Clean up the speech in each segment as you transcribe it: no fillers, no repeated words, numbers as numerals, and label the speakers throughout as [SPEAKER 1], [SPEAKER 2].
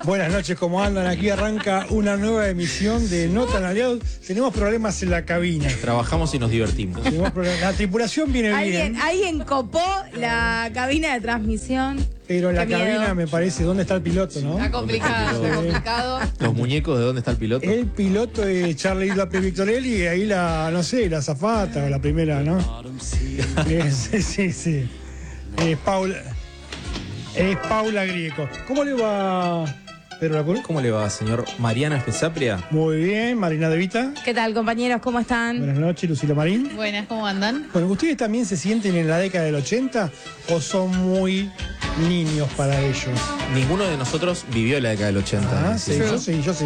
[SPEAKER 1] Buenas noches, ¿cómo andan? Aquí arranca una nueva emisión de No Tan Aliados. Tenemos problemas en la cabina.
[SPEAKER 2] Trabajamos y nos divertimos.
[SPEAKER 1] La tripulación viene bien.
[SPEAKER 3] Alguien copó la cabina de transmisión.
[SPEAKER 1] Pero en la
[SPEAKER 3] Qué
[SPEAKER 1] cabina
[SPEAKER 3] miedo.
[SPEAKER 1] me parece, ¿dónde está el piloto, no?
[SPEAKER 4] Está complicado, está complicado.
[SPEAKER 2] Los muñecos, ¿de dónde está el piloto?
[SPEAKER 1] El piloto es Charlie López Victorelli y ahí la azafata o la primera, ¿no? Sí. Es Paula Grieco. ¿Cómo le va, Pedro Lacur?
[SPEAKER 2] ¿Cómo le va, señor Mariano Espesapria?
[SPEAKER 1] Muy bien, Marina De Vita.
[SPEAKER 3] ¿Qué tal, compañeros? ¿Cómo están?
[SPEAKER 1] Buenas noches, Lucila Marín.
[SPEAKER 4] Buenas, ¿cómo andan?
[SPEAKER 1] Bueno, ¿ustedes también se sienten en la década del 80 o son muy niños para ellos?
[SPEAKER 2] Ninguno de nosotros vivió la década del 80.
[SPEAKER 1] Ah, sí, yo sí. Yo sí.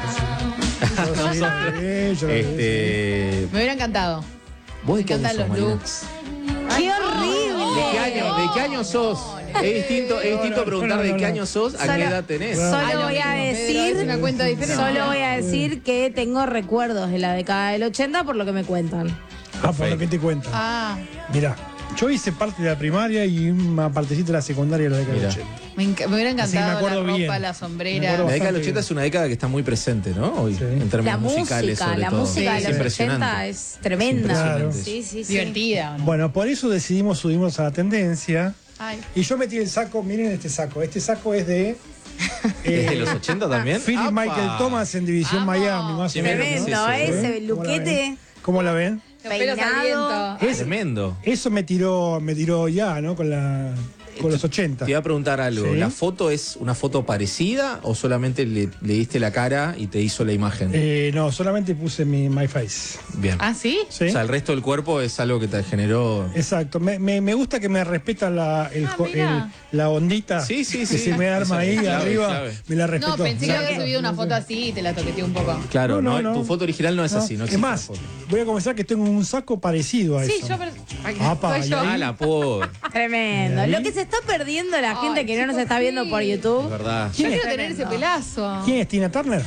[SPEAKER 2] Me
[SPEAKER 4] Me hubiera encantado.
[SPEAKER 2] ¿Vos
[SPEAKER 4] Me
[SPEAKER 2] de qué año
[SPEAKER 4] encantan
[SPEAKER 2] sos,
[SPEAKER 4] los
[SPEAKER 2] Mariana?
[SPEAKER 4] looks.
[SPEAKER 3] ¡Qué horrible!
[SPEAKER 2] ¿De qué año sos? Es distinto preguntar de qué año sos, a qué edad tenés.
[SPEAKER 3] Solo
[SPEAKER 4] lo
[SPEAKER 3] voy a
[SPEAKER 4] mismo, Pedro,
[SPEAKER 3] decir.
[SPEAKER 4] es una cuenta diferente.
[SPEAKER 3] Solo voy a decir que tengo recuerdos de la década del 80 por lo que me cuentan.
[SPEAKER 1] Por lo que te cuento.
[SPEAKER 4] Ah,
[SPEAKER 1] Mirá, yo hice parte de la primaria y una partecita de la secundaria de la década del
[SPEAKER 2] Mirá.
[SPEAKER 1] 80.
[SPEAKER 4] me hubiera
[SPEAKER 1] Así que me
[SPEAKER 4] encantado la
[SPEAKER 1] acuerdo
[SPEAKER 4] ropa,
[SPEAKER 1] bien.
[SPEAKER 4] la
[SPEAKER 1] Me
[SPEAKER 4] sombrera.
[SPEAKER 1] acuerdo
[SPEAKER 2] La década del
[SPEAKER 1] bastante
[SPEAKER 2] 80
[SPEAKER 1] bien.
[SPEAKER 2] es una década que está muy presente, ¿no? Hoy,
[SPEAKER 1] Sí.
[SPEAKER 2] en términos
[SPEAKER 3] La
[SPEAKER 2] musicales, sobre
[SPEAKER 3] música,
[SPEAKER 2] todo.
[SPEAKER 3] de
[SPEAKER 2] Sí,
[SPEAKER 3] los
[SPEAKER 2] es
[SPEAKER 3] 80
[SPEAKER 2] impresionante.
[SPEAKER 3] es tremenda.
[SPEAKER 1] Claro.
[SPEAKER 3] Sí.
[SPEAKER 4] Divertida, ¿o no?
[SPEAKER 1] Bueno, por eso decidimos subirnos a la tendencia.
[SPEAKER 4] Ay.
[SPEAKER 1] Y yo metí el saco, miren este saco. Este saco es de
[SPEAKER 2] ¿Es de los 80 también?
[SPEAKER 1] Philip
[SPEAKER 2] ¡Apa!
[SPEAKER 1] Michael Thomas en División
[SPEAKER 4] Vamos.
[SPEAKER 1] Miami, más o menos.
[SPEAKER 3] Tremendo,
[SPEAKER 1] ¿no?
[SPEAKER 2] Sí,
[SPEAKER 3] ese
[SPEAKER 1] ¿Cómo la
[SPEAKER 3] luquete.
[SPEAKER 1] ven? ¿Cómo la ven?
[SPEAKER 4] Los pelos al
[SPEAKER 3] Peinado.
[SPEAKER 4] viento.
[SPEAKER 2] Tremendo.
[SPEAKER 1] Eso me tiró ya, ¿no? Con los 80.
[SPEAKER 2] Te iba a preguntar algo.
[SPEAKER 1] Sí.
[SPEAKER 2] ¿La foto es una foto parecida o solamente le diste la cara y te hizo la imagen?
[SPEAKER 1] No, solamente puse my face.
[SPEAKER 2] Bien.
[SPEAKER 4] ¿Ah, sí?
[SPEAKER 1] ¿Sí?
[SPEAKER 2] O sea, el resto del cuerpo es algo que te generó.
[SPEAKER 1] Exacto. Me gusta que me respeta la ondita
[SPEAKER 2] Sí, sí,
[SPEAKER 1] que
[SPEAKER 2] sí.
[SPEAKER 1] se me arma
[SPEAKER 2] Eso es
[SPEAKER 1] ahí
[SPEAKER 2] clave,
[SPEAKER 1] arriba.
[SPEAKER 2] clave.
[SPEAKER 1] Me la respetó.
[SPEAKER 4] No, pensé que había
[SPEAKER 1] Exacto.
[SPEAKER 4] subido una foto así y te la toqueteé un poco.
[SPEAKER 2] Claro,
[SPEAKER 1] No,
[SPEAKER 2] no,
[SPEAKER 1] no.
[SPEAKER 2] tu foto original no es así, no
[SPEAKER 1] Es
[SPEAKER 2] existe
[SPEAKER 1] más,
[SPEAKER 2] una foto.
[SPEAKER 1] voy a comenzar que tengo un saco parecido a
[SPEAKER 4] Sí,
[SPEAKER 1] eso.
[SPEAKER 4] yo... Ay,
[SPEAKER 1] Apa,
[SPEAKER 4] soy
[SPEAKER 1] y
[SPEAKER 4] yo.
[SPEAKER 1] ahí-
[SPEAKER 2] Ah, la por.
[SPEAKER 3] Tremendo.
[SPEAKER 1] ¿Y ahí?
[SPEAKER 3] Lo que se está perdiendo la gente
[SPEAKER 4] Ay,
[SPEAKER 3] que no nos
[SPEAKER 4] chicos,
[SPEAKER 3] está viendo
[SPEAKER 4] sí.
[SPEAKER 3] por
[SPEAKER 2] Es
[SPEAKER 3] YouTube.
[SPEAKER 2] verdad.
[SPEAKER 4] Yo quiero tener
[SPEAKER 3] Tremendo.
[SPEAKER 4] ese pelazo.
[SPEAKER 1] ¿Quién es Tina Turner?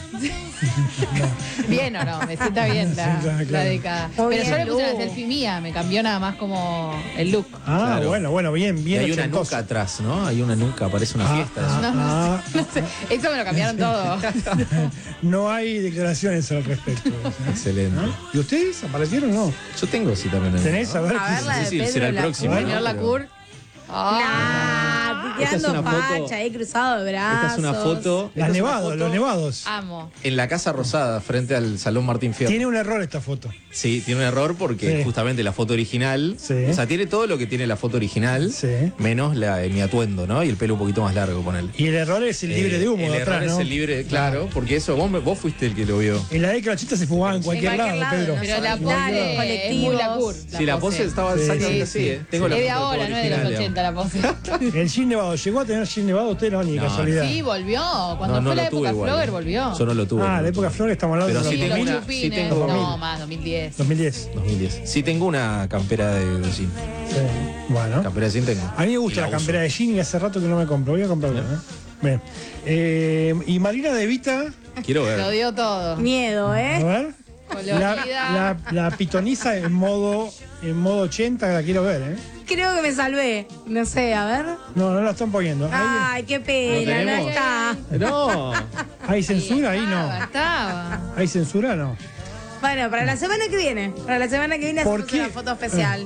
[SPEAKER 4] Bien o no, me sienta bien la,
[SPEAKER 1] Sí, claro.
[SPEAKER 4] la década.
[SPEAKER 3] Muy
[SPEAKER 4] Pero yo
[SPEAKER 3] bien,
[SPEAKER 4] le puse
[SPEAKER 3] Lu.
[SPEAKER 4] una selfie mía, me cambió nada más como el look.
[SPEAKER 1] Ah,
[SPEAKER 2] Claro.
[SPEAKER 1] bueno, bien,
[SPEAKER 2] Y
[SPEAKER 1] bien
[SPEAKER 2] hay una
[SPEAKER 1] ochentoso.
[SPEAKER 2] nuca atrás, ¿no? Hay una nuca, parece una fiesta. eso.
[SPEAKER 4] No sé, eso me lo cambiaron todo.
[SPEAKER 1] No hay declaraciones al respecto.
[SPEAKER 2] Excelente.
[SPEAKER 1] ¿No? ¿Y ustedes aparecieron o no?
[SPEAKER 2] Yo tengo, sí, también.
[SPEAKER 1] ¿Tenés? A ver.
[SPEAKER 3] A ver, la de
[SPEAKER 2] Sí,
[SPEAKER 3] Pedro
[SPEAKER 2] será el
[SPEAKER 3] Lacur.
[SPEAKER 2] próximo.
[SPEAKER 1] Bueno,
[SPEAKER 4] Señor
[SPEAKER 2] Pero-
[SPEAKER 4] Lacour.
[SPEAKER 3] Nah,
[SPEAKER 2] Esta es
[SPEAKER 3] tirando
[SPEAKER 2] una foto-
[SPEAKER 3] facha ahí cruzado de brazos.
[SPEAKER 2] Esta es una foto. esta
[SPEAKER 1] Las
[SPEAKER 2] es una
[SPEAKER 1] nevados,
[SPEAKER 2] foto
[SPEAKER 1] los nevados.
[SPEAKER 4] Amo.
[SPEAKER 2] En la Casa Rosada, frente al Salón Martín Fierro.
[SPEAKER 1] Tiene un error esta foto.
[SPEAKER 2] Sí, tiene un error porque
[SPEAKER 1] Sí.
[SPEAKER 2] justamente la foto original.
[SPEAKER 1] Sí.
[SPEAKER 2] O sea, tiene todo lo que tiene la foto original,
[SPEAKER 1] Sí.
[SPEAKER 2] menos mi atuendo, ¿no? Y el pelo un poquito más largo con él.
[SPEAKER 1] Y el error es el libre de humo
[SPEAKER 2] El
[SPEAKER 1] de
[SPEAKER 2] error
[SPEAKER 1] atrás,
[SPEAKER 2] es
[SPEAKER 1] ¿no?
[SPEAKER 2] el libre, claro, porque eso, vos fuiste el que lo vio.
[SPEAKER 1] En la década del 80 se fumaba en cualquier lado, Pedro.
[SPEAKER 3] ¿no?
[SPEAKER 4] Pero la
[SPEAKER 3] Dale,
[SPEAKER 4] pose es
[SPEAKER 3] colectivos.
[SPEAKER 4] muy Lacour.
[SPEAKER 2] Sí, la pose estaba
[SPEAKER 1] Sí,
[SPEAKER 2] exactamente
[SPEAKER 1] sí,
[SPEAKER 2] así,
[SPEAKER 1] sí.
[SPEAKER 2] ¿eh? Tengo
[SPEAKER 4] Es
[SPEAKER 2] la
[SPEAKER 4] de
[SPEAKER 2] foto
[SPEAKER 4] ahora,
[SPEAKER 2] todo
[SPEAKER 4] no es de los
[SPEAKER 2] original,
[SPEAKER 4] 80 la pose.
[SPEAKER 1] El jean nevado, ¿llegó a tener jean nevado usted? No, ni
[SPEAKER 2] No,
[SPEAKER 1] casualidad.
[SPEAKER 4] Sí, volvió. Cuando
[SPEAKER 2] No
[SPEAKER 4] fue la
[SPEAKER 2] lo tuve
[SPEAKER 4] época
[SPEAKER 2] igual,
[SPEAKER 4] Flogger,
[SPEAKER 2] ¿eh?
[SPEAKER 4] volvió.
[SPEAKER 2] Yo no lo tuve.
[SPEAKER 1] Ah,
[SPEAKER 2] no
[SPEAKER 1] la
[SPEAKER 2] lo
[SPEAKER 1] época
[SPEAKER 2] tuve.
[SPEAKER 1] Flores estamos hablando
[SPEAKER 2] Pero
[SPEAKER 1] de
[SPEAKER 2] sí
[SPEAKER 4] Sí,
[SPEAKER 1] los
[SPEAKER 2] tengo
[SPEAKER 4] los
[SPEAKER 2] una-
[SPEAKER 4] chupines.
[SPEAKER 2] sí tengo-
[SPEAKER 4] No,
[SPEAKER 1] 2000.
[SPEAKER 4] más, 2010.
[SPEAKER 1] 2010.
[SPEAKER 2] 2010. Sí tengo una campera de jean.
[SPEAKER 1] Sí. Bueno.
[SPEAKER 2] Campera de jean tengo.
[SPEAKER 1] A mí me gusta
[SPEAKER 2] Y
[SPEAKER 1] la
[SPEAKER 2] uso.
[SPEAKER 1] campera de jean y hace rato que no me compro. Voy a comprarla. Bien. Y Marina De Vita,
[SPEAKER 2] Quiero ver.
[SPEAKER 4] Lo dio todo.
[SPEAKER 3] Miedo,
[SPEAKER 1] a ver.
[SPEAKER 4] Colorida.
[SPEAKER 1] La pitoniza en modo 80, la quiero ver, ¿eh?
[SPEAKER 3] Creo que me salvé. No sé, a ver.
[SPEAKER 1] No la están poniendo.
[SPEAKER 3] Ay, qué pena, no
[SPEAKER 2] tenemos?
[SPEAKER 3] está.
[SPEAKER 2] No.
[SPEAKER 1] ¿Hay censura ahí? No.
[SPEAKER 4] Estaba.
[SPEAKER 1] ¿Hay censura? No.
[SPEAKER 3] Bueno, para la semana que viene. Para la semana que viene
[SPEAKER 1] ¿Por
[SPEAKER 3] hacemos
[SPEAKER 1] qué?
[SPEAKER 3] una foto especial.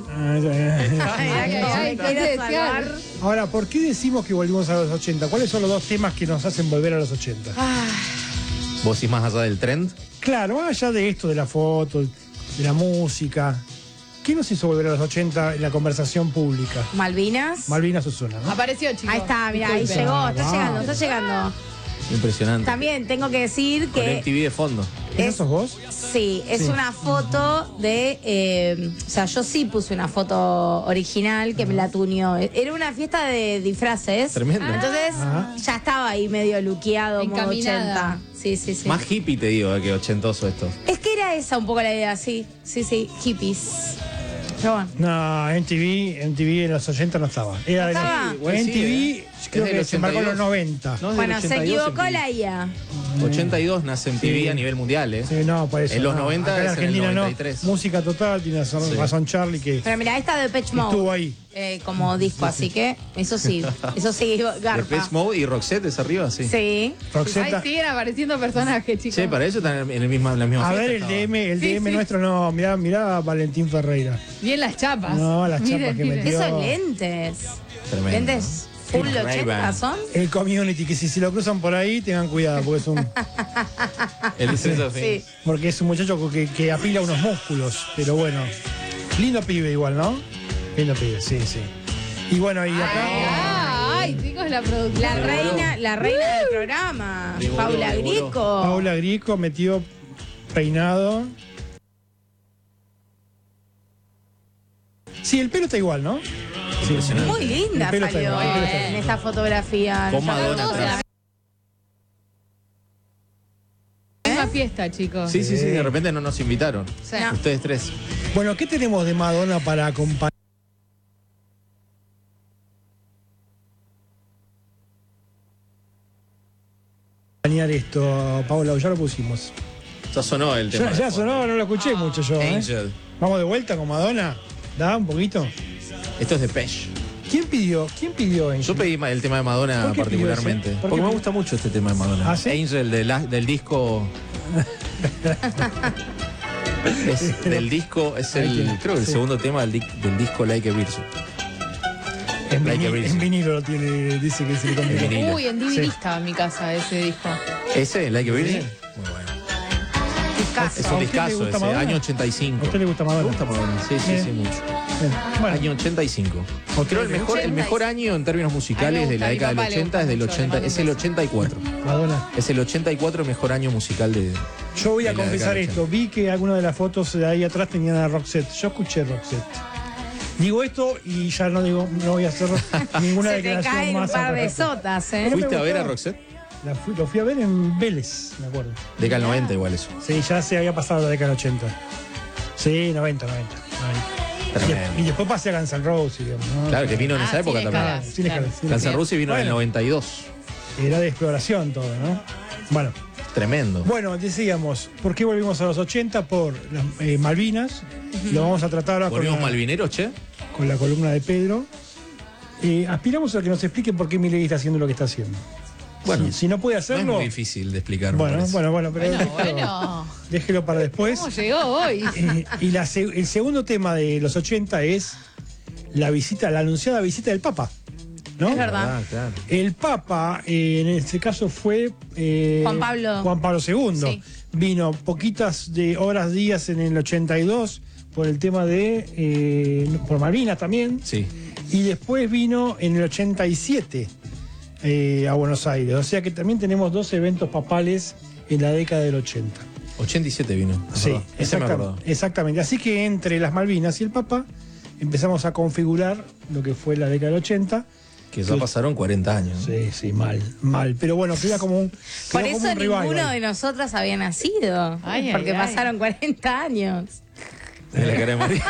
[SPEAKER 4] Ay,
[SPEAKER 3] Me quiero
[SPEAKER 4] qué
[SPEAKER 3] salvar.
[SPEAKER 4] desear.
[SPEAKER 1] Ahora, ¿por qué decimos que volvimos a los 80? ¿Cuáles son los dos temas que nos hacen volver a los 80?
[SPEAKER 2] ¿Vos decís más allá del trend?
[SPEAKER 1] Claro, más allá de esto, de la foto, de la música, ¿qué nos hizo volver a los 80 en la conversación pública?
[SPEAKER 3] Malvinas.
[SPEAKER 1] Malvinas Susuna, ¿no?
[SPEAKER 4] Apareció, chicos.
[SPEAKER 3] Ahí está, mira, ahí
[SPEAKER 4] Disculpen.
[SPEAKER 3] llegó, está
[SPEAKER 1] Wow.
[SPEAKER 3] llegando, está llegando.
[SPEAKER 2] Impresionante.
[SPEAKER 3] También tengo que decir
[SPEAKER 2] Con
[SPEAKER 3] que
[SPEAKER 2] MTV de fondo.
[SPEAKER 1] ¿Esos sos vos?
[SPEAKER 3] sí, es
[SPEAKER 1] Sí.
[SPEAKER 3] una foto de, o sea, yo sí puse una foto original que me la tuneó. Era una fiesta de disfraces.
[SPEAKER 2] Tremendo.
[SPEAKER 3] Entonces
[SPEAKER 1] Ajá.
[SPEAKER 3] ya estaba ahí medio luqueado, modo
[SPEAKER 4] Encaminada.
[SPEAKER 3] 80. Sí, sí, sí.
[SPEAKER 2] Más hippie te digo que ochentoso esto.
[SPEAKER 3] Es que era esa un poco la idea, sí, hippies. Pero bueno.
[SPEAKER 1] No, MTV en los 80 no estaba. Era de
[SPEAKER 3] ¿No estaba?
[SPEAKER 1] los,
[SPEAKER 2] Igual sí,
[SPEAKER 1] MTV creo
[SPEAKER 2] Es del
[SPEAKER 1] que se marcó en los
[SPEAKER 2] 82.
[SPEAKER 1] 90.
[SPEAKER 2] No, es del
[SPEAKER 3] Bueno, se
[SPEAKER 2] 82
[SPEAKER 3] equivocó
[SPEAKER 2] MTV.
[SPEAKER 3] la IA.
[SPEAKER 2] 82 nace en TV
[SPEAKER 1] Sí.
[SPEAKER 2] a nivel mundial, ¿eh?
[SPEAKER 1] Sí, no, por eso.
[SPEAKER 2] En los
[SPEAKER 1] no.
[SPEAKER 2] 90
[SPEAKER 1] Acá en
[SPEAKER 2] es en el
[SPEAKER 1] Argentina
[SPEAKER 2] 93.
[SPEAKER 1] no. Música total, tiene razón Charlie que
[SPEAKER 3] Pero mira, esta de Depeche Mode.
[SPEAKER 1] estuvo ahí.
[SPEAKER 3] Como disco, así que eso sí garpa.
[SPEAKER 2] Depeche Mode y Roxette es arriba, sí.
[SPEAKER 3] Sí.
[SPEAKER 4] Ahí
[SPEAKER 1] Roxetta.
[SPEAKER 4] siguen apareciendo personajes, chicos.
[SPEAKER 2] Sí, para eso están en la misma
[SPEAKER 1] A
[SPEAKER 2] fiesta
[SPEAKER 1] ver, el
[SPEAKER 2] estaba.
[SPEAKER 1] DM,
[SPEAKER 4] Sí, sí.
[SPEAKER 1] nuestro no, mirá a Valentín Ferreira.
[SPEAKER 4] Bien las chapas.
[SPEAKER 1] No, las chapas
[SPEAKER 4] Miren,
[SPEAKER 1] que
[SPEAKER 4] miren.
[SPEAKER 1] metió.
[SPEAKER 3] Esos lentes.
[SPEAKER 2] Tremendo.
[SPEAKER 3] Lentes full
[SPEAKER 2] Sí,
[SPEAKER 3] 80
[SPEAKER 2] Ray-Ban.
[SPEAKER 3] son.
[SPEAKER 1] El community, que si lo cruzan por ahí, tengan cuidado, porque es un,
[SPEAKER 2] El Stranger
[SPEAKER 3] Sí.
[SPEAKER 2] Things.
[SPEAKER 1] porque es un muchacho que apila unos músculos, pero bueno. Lindo pibe igual, ¿no? Lindo pibe, sí. Y bueno, y acá
[SPEAKER 4] Ay, chicos, la producción.
[SPEAKER 3] La reina del programa.
[SPEAKER 2] Revoló,
[SPEAKER 3] Paula
[SPEAKER 2] revoló.
[SPEAKER 3] Grico.
[SPEAKER 1] Paula Grico metió peinado. Sí, el pelo está igual, ¿no? Sí,
[SPEAKER 3] Muy linda
[SPEAKER 1] El pelo está
[SPEAKER 3] salió
[SPEAKER 1] igual, el pelo está
[SPEAKER 3] en
[SPEAKER 1] igual.
[SPEAKER 3] esta fotografía.
[SPEAKER 2] Con
[SPEAKER 3] Nos
[SPEAKER 2] Madonna
[SPEAKER 3] sacó
[SPEAKER 2] atrás.
[SPEAKER 4] Misma fiesta, chicos.
[SPEAKER 2] Sí, de repente no nos invitaron.
[SPEAKER 4] Sí.
[SPEAKER 3] No.
[SPEAKER 2] Ustedes tres.
[SPEAKER 1] Bueno, ¿qué tenemos de Madonna para acompañar esto, Paula? Ya lo pusimos.
[SPEAKER 2] Ya sonó el tema.
[SPEAKER 1] Ya sonó, no lo escuché mucho yo. ¿eh?
[SPEAKER 2] Angel.
[SPEAKER 1] Vamos de vuelta con Madonna. Da un poquito.
[SPEAKER 2] Esto es de Pesh.
[SPEAKER 1] ¿Quién pidió Angel?
[SPEAKER 2] Yo pedí el tema de Madonna
[SPEAKER 1] ¿Por qué pidió
[SPEAKER 2] particularmente.
[SPEAKER 1] ese? ¿Por qué
[SPEAKER 2] Porque me
[SPEAKER 1] pidió?
[SPEAKER 2] gusta mucho este tema de Madonna.
[SPEAKER 1] ¿Ah, sí?
[SPEAKER 2] Angel del disco. Es del disco, es creo que el
[SPEAKER 1] Sí.
[SPEAKER 2] segundo tema del disco Like a Virgin.
[SPEAKER 1] En,
[SPEAKER 2] Like a Virgin.
[SPEAKER 1] en vinilo lo tiene, dice que se le conviene.
[SPEAKER 2] En vinilo.
[SPEAKER 4] Uy, en DVD
[SPEAKER 1] Sí.
[SPEAKER 4] estaba en mi casa ese disco.
[SPEAKER 2] ¿Ese, Like a Virgin? Muy bueno.
[SPEAKER 3] Discazo.
[SPEAKER 2] Es
[SPEAKER 1] ¿A
[SPEAKER 2] un
[SPEAKER 1] usted le
[SPEAKER 2] discazo
[SPEAKER 1] gusta
[SPEAKER 2] ese,
[SPEAKER 1] Madonna?
[SPEAKER 2] año
[SPEAKER 1] ¿A
[SPEAKER 2] 85.
[SPEAKER 1] usted le gusta Madonna?
[SPEAKER 2] Me gusta Madonna, sí,
[SPEAKER 1] Bien.
[SPEAKER 2] mucho.
[SPEAKER 1] Bien. Bueno,
[SPEAKER 2] Año 85.
[SPEAKER 1] Ok.
[SPEAKER 2] Creo el mejor año en términos musicales de la
[SPEAKER 4] A mí me
[SPEAKER 2] década
[SPEAKER 4] gusta,
[SPEAKER 2] del
[SPEAKER 4] mi papá
[SPEAKER 2] 80 es
[SPEAKER 4] le
[SPEAKER 2] del
[SPEAKER 4] gusta mucho,
[SPEAKER 2] 80,
[SPEAKER 4] le
[SPEAKER 2] es el
[SPEAKER 4] mando
[SPEAKER 2] 84.
[SPEAKER 1] Madonna.
[SPEAKER 2] Es el 84 mejor año musical de.
[SPEAKER 1] Yo voy a
[SPEAKER 2] de la
[SPEAKER 1] confesar
[SPEAKER 2] década
[SPEAKER 1] esto. Vi que algunas de las fotos de ahí atrás tenían a Roxette. Yo escuché Roxette. Digo esto y ya no voy a hacer ninguna
[SPEAKER 3] Se te
[SPEAKER 1] declaración
[SPEAKER 3] caen un
[SPEAKER 1] más.
[SPEAKER 3] par
[SPEAKER 1] al
[SPEAKER 3] de
[SPEAKER 1] respecto.
[SPEAKER 3] sotas,
[SPEAKER 1] No me
[SPEAKER 2] ¿Fuiste a ver a
[SPEAKER 1] gustaba.
[SPEAKER 2] Roxette?
[SPEAKER 1] Lo fui a ver en Vélez, me acuerdo.
[SPEAKER 2] Década del 90 igual eso.
[SPEAKER 1] Sí, ya se había pasado la década del 80. Sí, 90.
[SPEAKER 2] Tremendo.
[SPEAKER 1] Y después pasé a Guns N' Roses, digamos, ¿no?
[SPEAKER 2] Claro, que vino en esa
[SPEAKER 4] Ah,
[SPEAKER 2] época
[SPEAKER 4] sin
[SPEAKER 2] también.
[SPEAKER 4] escalas.
[SPEAKER 1] Sin escalas, sin
[SPEAKER 2] Guns N'
[SPEAKER 1] escalas.
[SPEAKER 2] Roses vino en el
[SPEAKER 1] Bueno.
[SPEAKER 2] 92.
[SPEAKER 1] Era de exploración todo, ¿no? Bueno,
[SPEAKER 2] Tremendo.
[SPEAKER 1] decíamos, ¿por qué volvimos a los 80? Por las Malvinas. Lo vamos a tratar ahora
[SPEAKER 2] ¿Volvimos malvineros, che?
[SPEAKER 1] con la columna de Pedro. Aspiramos a que nos explique por qué Milei está haciendo lo que está haciendo.
[SPEAKER 2] Bueno,
[SPEAKER 1] si no puede
[SPEAKER 2] No es
[SPEAKER 1] hacerlo,
[SPEAKER 2] muy difícil de explicar. me
[SPEAKER 1] bueno,
[SPEAKER 2] parece.
[SPEAKER 1] pero
[SPEAKER 4] Bueno.
[SPEAKER 1] déjelo para después.
[SPEAKER 4] ¿Cómo llegó hoy?
[SPEAKER 1] Y el segundo tema de los 80 es la anunciada visita del Papa, ¿no?
[SPEAKER 3] Es verdad.
[SPEAKER 2] Ah, claro.
[SPEAKER 1] El Papa, en este caso fue
[SPEAKER 3] Juan Pablo.
[SPEAKER 1] Juan Pablo II.
[SPEAKER 3] Sí.
[SPEAKER 1] Vino poquitas de horas, días en el 82 por el tema de por Malvinas también.
[SPEAKER 2] Sí.
[SPEAKER 1] Y después vino en el 87 a Buenos Aires. O sea que también tenemos dos eventos papales en la década del 80.
[SPEAKER 2] 87 vino. es
[SPEAKER 1] Sí,
[SPEAKER 2] verdad. Ese me acordaba.
[SPEAKER 1] exactamente. Así que entre las Malvinas y el Papa empezamos a configurar lo que fue la década del 80.
[SPEAKER 2] Que ya pasaron 40 años. ¿no?
[SPEAKER 1] Sí, mal. Pero bueno, queda como un
[SPEAKER 3] Por
[SPEAKER 1] quedó como
[SPEAKER 3] eso
[SPEAKER 1] un revival.
[SPEAKER 3] ninguno de nosotros había nacido.
[SPEAKER 4] Ay, ay,
[SPEAKER 3] porque
[SPEAKER 4] ay.
[SPEAKER 3] pasaron 40 años.
[SPEAKER 2] En la cara de María.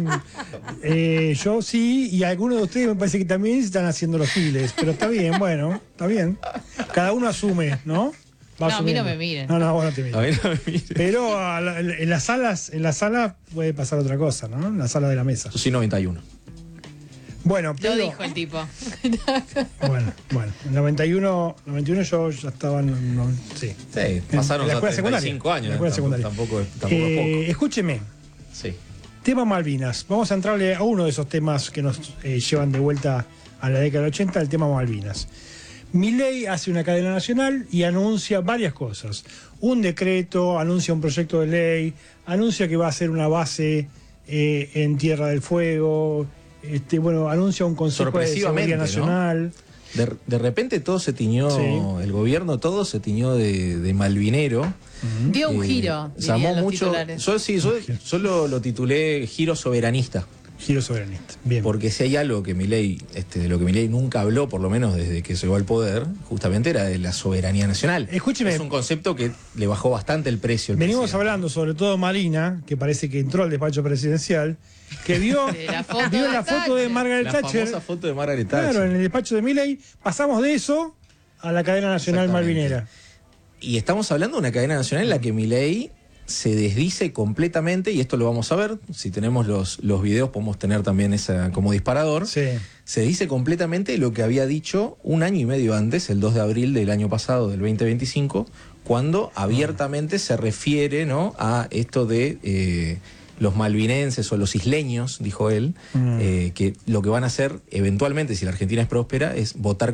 [SPEAKER 1] Yo sí, y algunos de ustedes me parece que también se están haciendo los giles, pero está bien, bueno, está bien. Cada uno asume, ¿no? Va
[SPEAKER 4] No, a mí no
[SPEAKER 1] asumiendo.
[SPEAKER 4] me miren.
[SPEAKER 1] No, vos no te
[SPEAKER 2] A
[SPEAKER 1] miren.
[SPEAKER 2] ver, no me mire.
[SPEAKER 1] Pero en la sala puede pasar otra cosa, ¿no? En la sala de la mesa.
[SPEAKER 2] Yo soy 91.
[SPEAKER 1] Bueno,
[SPEAKER 4] Lo
[SPEAKER 1] pero,
[SPEAKER 4] dijo el tipo.
[SPEAKER 1] bueno, en 91 yo ya estaba sí.
[SPEAKER 2] Sí, pasaron
[SPEAKER 1] en la
[SPEAKER 2] ya
[SPEAKER 1] escuela secundaria.
[SPEAKER 2] 35 años.
[SPEAKER 1] En la escuela secundaria.
[SPEAKER 2] Tampoco es poco.
[SPEAKER 1] Escúcheme,
[SPEAKER 2] Sí.
[SPEAKER 1] tema Malvinas. Vamos a entrarle a uno de esos temas que nos llevan de vuelta a la década del 80, el tema Malvinas. Milei hace una cadena nacional y anuncia varias cosas. Un decreto, anuncia un proyecto de ley, anuncia que va a hacer una base en Tierra del Fuego, anuncia un Consejo de
[SPEAKER 2] Sorpresivamente,
[SPEAKER 1] Seguridad Nacional.
[SPEAKER 2] De repente todo se tiñó,
[SPEAKER 1] Sí.
[SPEAKER 2] el gobierno todo se tiñó de malvinero.
[SPEAKER 4] Dio un giro.
[SPEAKER 2] Se llamó
[SPEAKER 4] dirían los
[SPEAKER 2] mucho.
[SPEAKER 4] titulares.
[SPEAKER 2] Yo lo titulé Giro Soberanista.
[SPEAKER 1] Giro soberanista. Bien.
[SPEAKER 2] Porque si hay algo que Milei, de lo que Milei nunca habló, por lo menos desde que llegó al poder, justamente era de la soberanía nacional.
[SPEAKER 1] Escúcheme.
[SPEAKER 2] Es un concepto que le bajó bastante el precio. al
[SPEAKER 1] Venimos
[SPEAKER 2] presidente.
[SPEAKER 1] hablando sobre todo Marina, que parece que entró al despacho presidencial, que vio,
[SPEAKER 4] De la foto
[SPEAKER 1] vio
[SPEAKER 4] de
[SPEAKER 1] la foto de
[SPEAKER 4] Thatcher.
[SPEAKER 1] Margaret
[SPEAKER 2] La
[SPEAKER 1] Thatcher.
[SPEAKER 2] famosa foto de Margaret Thatcher.
[SPEAKER 1] Claro, en el despacho de Milei. Pasamos de eso a la cadena nacional
[SPEAKER 2] Exactamente.
[SPEAKER 1] malvinera.
[SPEAKER 2] Y estamos hablando de una cadena nacional en la que Milei se desdice completamente, y esto lo vamos a ver, si tenemos los videos podemos tener también esa como disparador.
[SPEAKER 1] Sí.
[SPEAKER 2] Se dice completamente lo que había dicho un año y medio antes, el 2 de abril del año pasado, del 2025, cuando abiertamente se refiere, ¿no?, a esto de los malvinenses o los isleños, dijo él, que lo que van a hacer eventualmente, si la Argentina es próspera, es votar